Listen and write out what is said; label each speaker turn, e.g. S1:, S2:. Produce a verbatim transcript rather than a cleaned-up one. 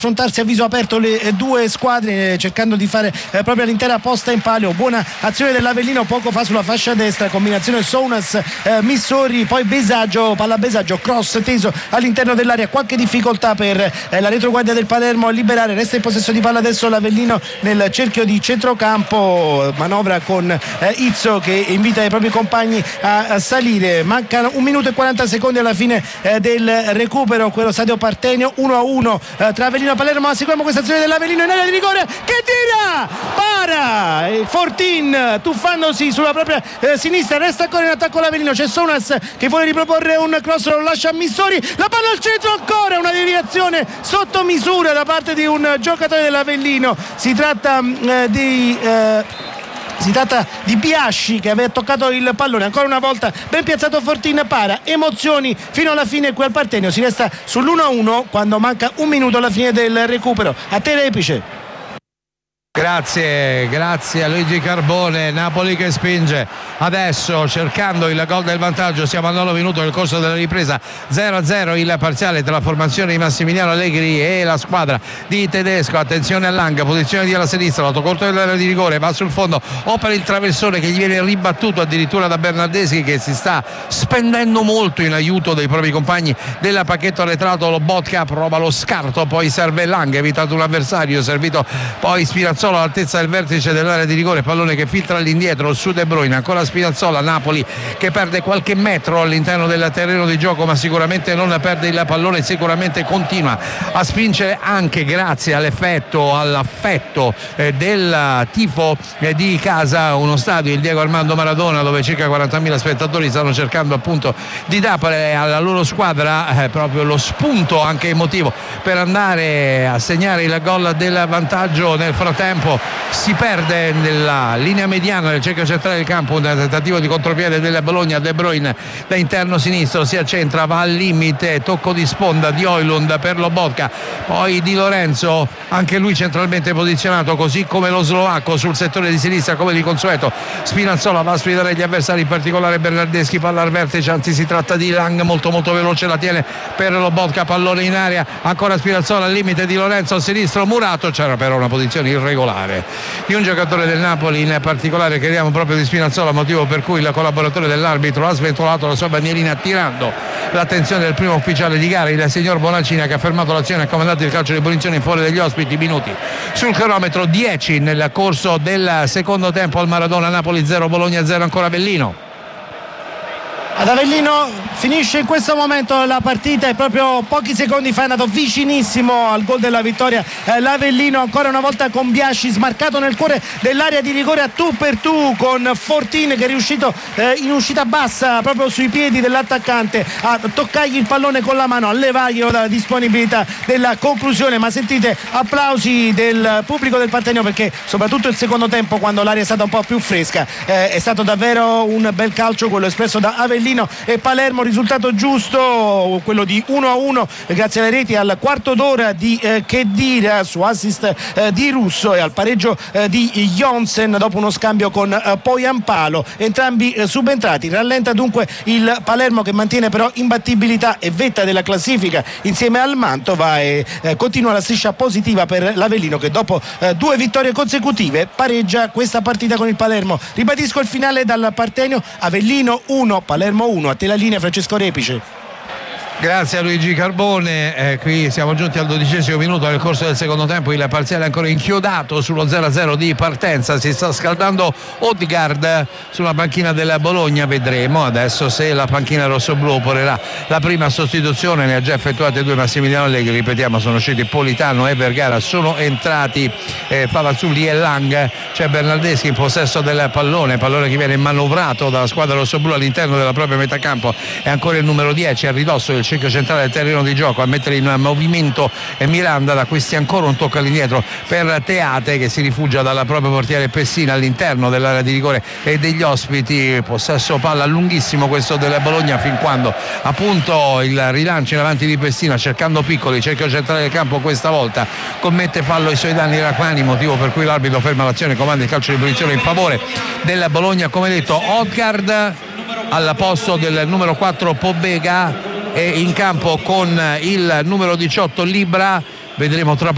S1: affrontarsi a viso aperto le due squadre, cercando di fare eh, proprio l'intera posta in palio. Buona azione dell'Avellino poco fa sulla fascia destra, combinazione Sounas eh, Missori, poi Besaggio, palla Besaggio, cross teso all'interno dell'area, qualche difficoltà per eh, la retroguardia del Palermo a liberare. Resta in possesso di palla adesso l'Avellino nel cerchio di centrocampo, manovra con eh, Izzo che invita i propri compagni a, a salire. Mancano un minuto e quaranta secondi alla fine eh, del recupero, quello stadio Partenio, uno a uno eh, tra Avellino e Palermo. Ma seguiamo questa azione dell'Avellino in area di rigore, che tira, para e Fortin tuffandosi sulla propria eh, sinistra. Resta ancora in attacco l'Avellino, c'è Sounas che vuole riproporre un cross, lo lascia a Missori, la palla al centro, ancora una deviazione sotto misura da parte di un giocatore dell'Avellino. Si tratta eh, di eh, Si tratta di Biasci che aveva toccato il pallone, ancora una volta ben piazzato Fortin, para, emozioni fino alla fine qui al Partenio. Si resta sull'uno a uno quando manca un minuto alla fine del recupero. A te Repice.
S2: Grazie, grazie a Luigi Carbone. Napoli che spinge adesso cercando il gol del vantaggio. Siamo al nono minuto del corso della ripresa, zero a zero il parziale tra la formazione di Massimiliano Allegri e la squadra di Tedesco. Attenzione a Lang, posizione di alla sinistra, lato corto dell'area di rigore, va sul fondo, opera il traversone che gli viene ribattuto addirittura da Bernardeschi, che si sta spendendo molto in aiuto dei propri compagni della pacchetto arretrato. Lobotka prova lo scarto, poi serve Lang, evitato un avversario, servito poi Spinazzola all'altezza del vertice dell'area di rigore, pallone che filtra all'indietro su De Bruyne, ancora Spinazzola, Napoli che perde qualche metro all'interno del terreno di gioco, ma sicuramente non perde il pallone, sicuramente continua a spingere anche grazie all'effetto, all'affetto eh, del tifo eh, di casa, uno stadio, il Diego Armando Maradona, dove circa quarantamila spettatori stanno cercando appunto di dare alla loro squadra eh, proprio lo spunto anche emotivo per andare a segnare il gol del vantaggio. Nel frattempo si perde nella linea mediana del cerchio centrale del campo un tentativo di contropiede della Bologna. De Bruyne da interno sinistro si accentra, va al limite, tocco di sponda di Højlund per Lobotka, poi Di Lorenzo anche lui centralmente posizionato, così come lo slovacco sul settore di sinistra come di consueto. Spinazzola va a sfidare gli avversari, in particolare Bernardeschi, palla al vertice, anzi si tratta di Lang molto molto veloce, la tiene per Lobotka, pallone in aria, ancora Spinazzola al limite, Di Lorenzo al sinistro, Murato, c'era però una posizione irregolare di un giocatore del Napoli, in particolare crediamo proprio di Spinazzola, motivo per cui il collaboratore dell'arbitro ha sventolato la sua bandierina attirando l'attenzione del primo ufficiale di gara, il signor Bonaccini, che ha fermato l'azione e ha comandato il calcio di punizione in fuori degli ospiti. Minuti sul cronometro, dieci nel corso del secondo tempo al Maradona. Napoli zero, Bologna zero, ancora Avellino.
S1: Ad Avellino finisce in questo momento la partita e proprio pochi secondi fa è andato vicinissimo al gol della vittoria eh, l'Avellino, ancora una volta con Biasci smarcato nel cuore dell'area di rigore a tu per tu con Fortin che è riuscito eh, in uscita bassa proprio sui piedi dell'attaccante a toccargli il pallone con la mano, a levarglielo dalla disponibilità della conclusione. Ma sentite applausi del pubblico del Partenio, perché soprattutto il secondo tempo, quando l'aria è stata un po' più fresca, eh, è stato davvero un bel calcio quello espresso da Avellino e Palermo. Risultato giusto, quello di uno a uno grazie alle reti al quarto d'ora di eh, Khedira su assist eh, di Russo e al pareggio eh, di Jonsen dopo uno scambio con eh, Poyampalo, entrambi eh, subentrati. Rallenta dunque il Palermo, che mantiene però imbattibilità e vetta della classifica insieme al Mantova, e eh, continua la striscia positiva per l'Avellino, che dopo eh, due vittorie consecutive pareggia questa partita con il Palermo. Ribadisco il finale dal Partenio: Avellino uno, Palermo uno. A te la linea, Francesco Repice.
S2: Grazie a Luigi Carbone. Eh, qui siamo giunti al dodicesimo minuto nel corso del secondo tempo, il parziale è ancora inchiodato sullo zero a zero di partenza. Si sta scaldando Odegaard sulla panchina della Bologna, vedremo adesso se la panchina rossoblu opererà la prima sostituzione. Ne ha già effettuate due Massimiliano Allegri, ripetiamo, sono usciti Politano e Vergara, sono entrati eh, Pavazzulli e Lang. C'è Bernardeschi in possesso del pallone, pallone che viene manovrato dalla squadra rossoblu all'interno della propria metacampo, è ancora il numero dieci a ridosso del cerchio centrale del terreno di gioco a mettere in movimento Miranda. Da questi ancora un tocco all'indietro per Teate, che si rifugia dalla propria portiere Pessina all'interno dell'area di rigore e degli ospiti. Possesso palla lunghissimo questo della Bologna, fin quando appunto il rilancio in avanti di Pessina cercando Piccoli, cerchio centrale del campo questa volta commette fallo ai suoi danni Rachmani, motivo per cui l'arbitro ferma l'azione, comanda il calcio di punizione in favore della Bologna. Come detto, Odegaard al posto del numero quattro Pobega e in campo con il numero diciotto Libra. Vedremo tra